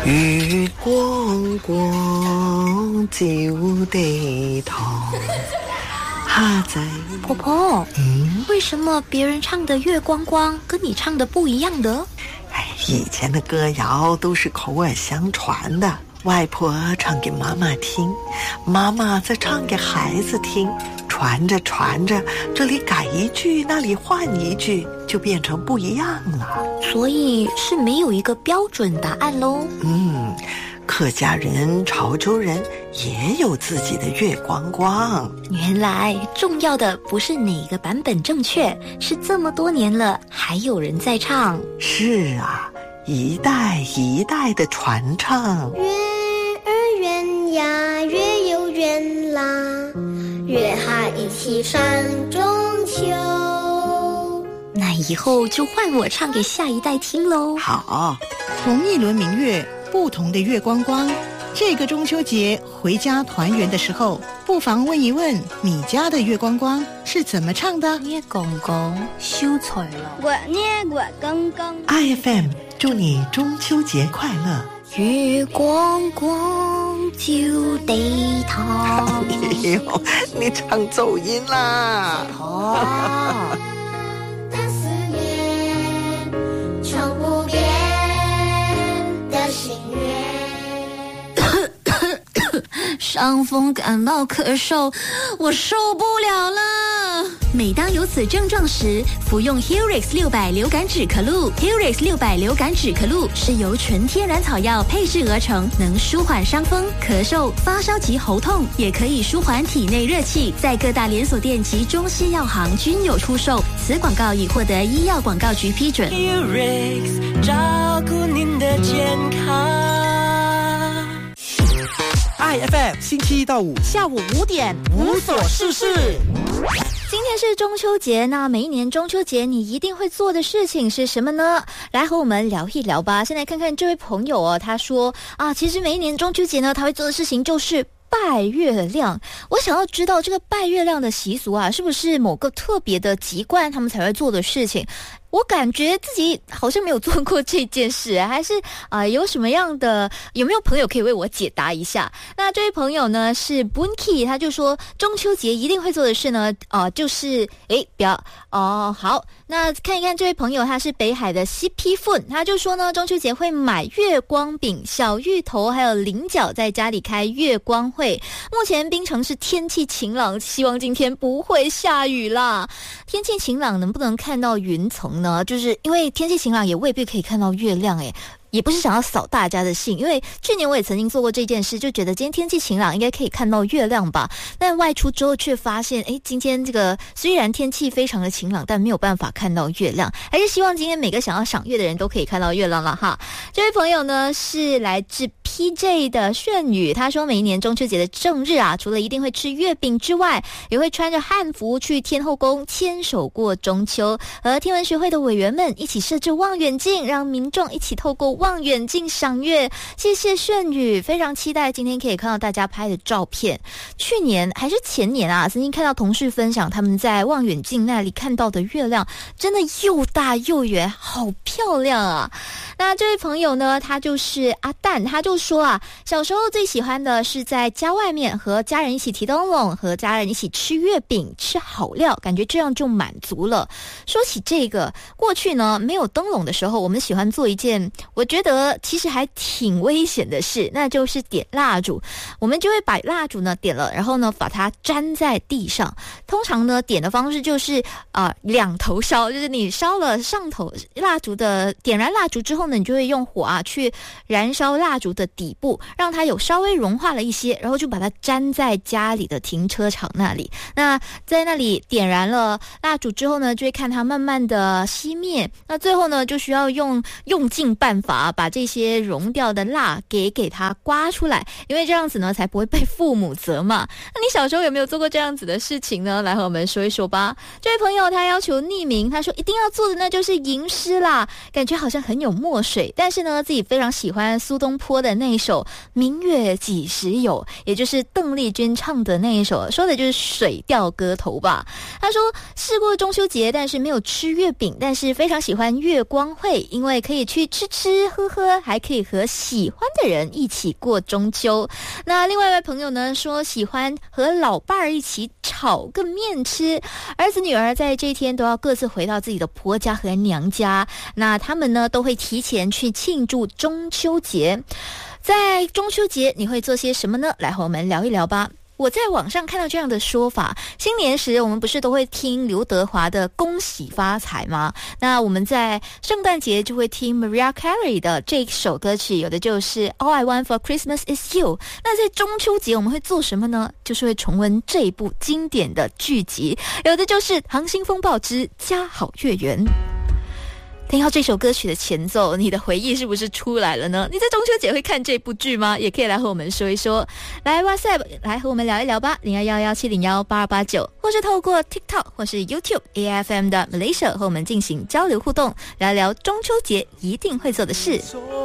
月光光照地堂。哈仔， 婆婆，为什么别人唱的月光光跟你唱的不一样的？ 以前的歌谣都是口耳相传的，外婆唱给妈妈听，妈妈再唱给孩子听，传着传着，这里改一句，那里换一句，就变成不一样了。 所以是没有一个标准答案咯。 客家人、潮州人也有自己的月光光。 原来重要的不是哪个版本正确，是这么多年了还有人在唱。 是啊，一代一代的传唱。 月儿圆呀，月又圆啦，月哈一起上中秋。 那以后就换我唱给下一代听咯。 好， 同一轮明月，不同的月光光。这个中秋节回家团圆的时候，不妨问一问你家的月光光是怎么唱的。 月光光收财了， 月呢月光光。 IFM 祝你中秋节快乐。 月光光照地堂。 哎呦，你唱走音啦！ 的思念，唱不遍的心愿。 伤风感冒咳嗽，我受不了了。每当有此症状时，服用 Helix 600流感止咳露。Helix 600流感止咳露是由纯天然草药配制而成，能舒缓伤风、咳嗽、发烧及喉痛，也可以舒缓体内热气。在各大连锁店及中西药行均有出售。此广告已获得医药广告局批准。 Helix 照顾您的健康。IFM 星期一到五下午5点， 无所事事。 今天是中秋节，那每一年中秋节你一定会做的事情是什么呢？来和我们聊一聊吧。先来看看这位朋友哦，他说其实每一年中秋节呢，他会做的事情就是拜月亮。我想要知道这个拜月亮的习俗是不是某个特别的籍贯他们才会做的事情？我感觉自己好像没有做过这件事，还是有什么样的，有没有朋友可以为我解答一下？那这位朋友呢是 Bunky， 他就说中秋节一定会做的事呢，就是好，那看一看这位朋友，他是北海的 CP Fun， 他就说呢，中秋节会买月光饼、小芋头还有菱角，在家里开月光会。目前槟城是天气晴朗，希望今天不会下雨啦。天气晴朗能不能看到云层呢？就是因为天气晴朗也未必可以看到月亮也不是想要扫大家的兴，因为去年我也曾经做过这件事，就觉得今天天气晴朗应该可以看到月亮吧，但外出之后却发现今天这个虽然天气非常的晴朗，但没有办法看到月亮，还是希望今天每个想要赏月的人都可以看到月亮了哈。这位朋友呢是来自 PJ 的炫宇，他说每一年中秋节的正日除了一定会吃月饼之外，也会穿着汉服去天后宫牵手过中秋，和天文学会的委员们一起设置望远镜，让民众一起透过望远镜赏月。谢谢炫宇，非常期待今天可以看到大家拍的照片。去年还是前年曾经看到同事分享他们在望远镜那里看到的月亮，真的又大又圆，好漂亮啊。那这位朋友呢，他就是阿蛋，他就说小时候最喜欢的是在家外面和家人一起提灯笼，和家人一起吃月饼，吃好料，感觉这样就满足了。说起这个，过去呢没有灯笼的时候，我们喜欢做一件我觉得其实还挺危险的事，那就是点蜡烛。我们就会把蜡烛呢点了，然后呢把它粘在地上。通常呢点的方式就是两头烧，就是你烧了上头蜡烛的，点燃蜡烛之后呢，你就会用火去燃烧蜡烛的底部，让它有稍微融化了一些，然后就把它粘在家里的停车场那里。那在那里点燃了蜡烛之后呢，就会看它慢慢的熄灭。那最后呢，就需要用尽办法把这些融掉的蜡给它刮出来，因为这样子呢才不会被父母责骂。那你小时候有没有做过这样子的事情呢？来和我们说一说吧。这位朋友他要求匿名，他说一定要做的那就是吟诗啦，感觉好像很有默墨水，但是呢自己非常喜欢苏东坡的那一首《明月几时有》，也就是邓丽君唱的那一首，说的就是水调歌头吧。他说试过中秋节，但是没有吃月饼，但是非常喜欢月光会，因为可以去吃吃喝喝，还可以和喜欢的人一起过中秋。那另外一位朋友呢说喜欢和老伴儿一起炒个面吃，儿子女儿在这一天都要各自回到自己的婆家和娘家，那他们呢都会提前去庆祝中秋节。在中秋节你会做些什么呢？来和我们聊一聊吧。我在网上看到这样的说法，新年时我们不是都会听刘德华的恭喜发财吗？那我们在圣诞节就会听 Mariah Carey 的这首歌曲，有的就是 All I Want for Christmas is You。 那在中秋节我们会做什么呢？就是会重温这一部经典的剧集，有的就是溏心风暴之家好月圆。听到这首歌曲的前奏，你的回忆是不是出来了呢？你在中秋节会看这部剧吗？也可以来和我们说一说，来 WhatsApp 来和我们聊一聊吧，0211701889，或是透过 TikTok 或是 YouTube AFM 的 Malaysia 和我们进行交流互动，聊聊中秋节一定会做的事。